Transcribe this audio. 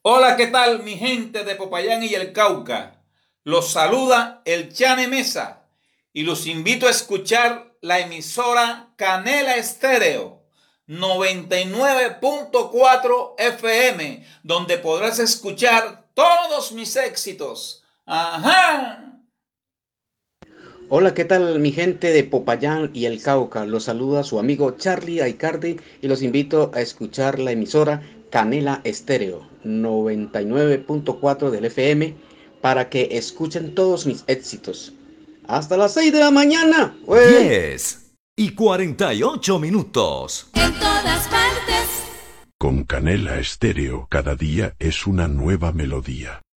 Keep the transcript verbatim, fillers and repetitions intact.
Hola, ¿qué tal mi gente de Popayán y el Cauca? Los saluda el Chane Mesa y los invito a escuchar la emisora Canela Estéreo noventa y nueve punto cuatro F M, donde podrás escuchar todos mis éxitos. ¡Ajá! Hola, ¿qué tal mi gente de Popayán y el Cauca? Los saluda su amigo Charlie Aicardi y los invito a escuchar la emisora Canela Estéreo noventa y nueve punto cuatro del F M para que escuchen todos mis éxitos. Hasta las seis de la mañana, güey. Diez y cuarenta y ocho minutos. En todas partes. Con Canela Estéreo, cada día es una nueva melodía.